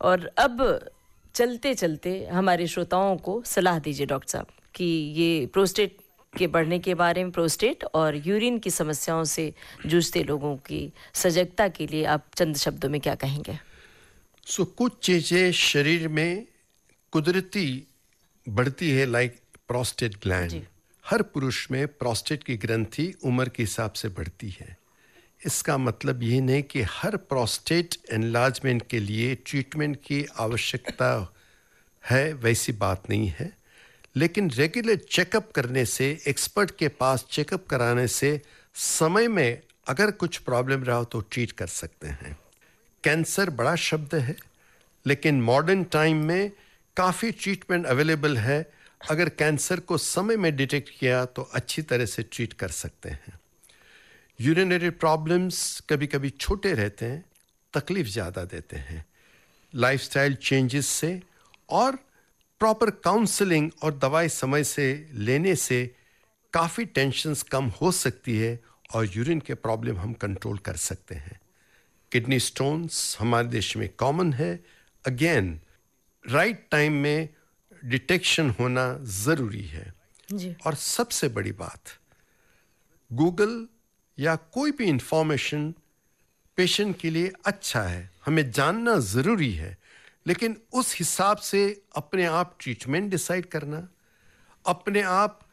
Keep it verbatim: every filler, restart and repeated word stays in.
और अब चलते चलते हमारे श्रोताओं को सलाह दीजिए डॉक्टर साहब कि ये प्रोस्टेट के बढ़ने के बारे में, प्रोस्टेट और यूरिन की समस्याओं से जूझते लोगों की सजगता के लिए आप चंद शब्दों में क्या कहेंगे? सो so, कुछ चीज़ें शरीर में कुदरती बढ़ती है, लाइक प्रोस्टेट ग्लैंड। हर पुरुष में प्रोस्टेट की ग्रंथि उम्र के हिसाब से बढ़ती है। इसका मतलब ये नहीं कि हर प्रोस्टेट एनलार्जमेंट के लिए ट्रीटमेंट की आवश्यकता है, वैसी बात नहीं है। लेकिन रेगुलर चेकअप करने से, एक्सपर्ट के पास चेकअप कराने से समय में अगर कुछ प्रॉब्लम रहा तो ट्रीट कर सकते हैं। कैंसर बड़ा शब्द है, लेकिन मॉडर्न टाइम में काफ़ी ट्रीटमेंट अवेलेबल है। अगर कैंसर को समय में डिटेक्ट किया तो अच्छी तरह से ट्रीट कर सकते हैं। यूरिनरी प्रॉब्लम्स कभी कभी छोटे रहते हैं, तकलीफ ज़्यादा देते हैं। लाइफस्टाइल चेंजेस से और प्रॉपर काउंसलिंग और दवाई समय से लेने से काफ़ी टेंशन्स कम हो सकती है और यूरिन के प्रॉब्लम हम कंट्रोल कर सकते हैं। किडनी स्टोन्स हमारे देश में कॉमन है। अगेन राइट टाइम में डिटेक्शन होना ज़रूरी है जी। और सबसे बड़ी बात, गूगल या कोई भी इंफॉर्मेशन पेशेंट के लिए अच्छा है, हमें जानना ज़रूरी है, लेकिन उस हिसाब से अपने आप ट्रीटमेंट डिसाइड करना, अपने आप